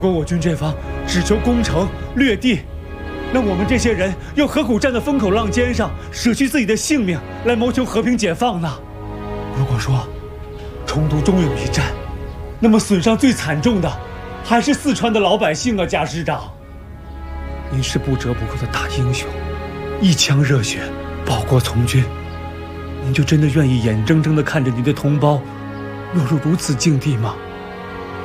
如果我军这方只求攻城略地，那我们这些人又何苦站在风口浪尖上，舍去自己的性命来谋求和平解放呢？如果说冲突终有一战，那么损伤最惨重的还是四川的老百姓啊，贾师长。您是不折不扣的大英雄，一腔热血报国从军，您就真的愿意眼睁睁地看着您的同胞落入如此境地吗？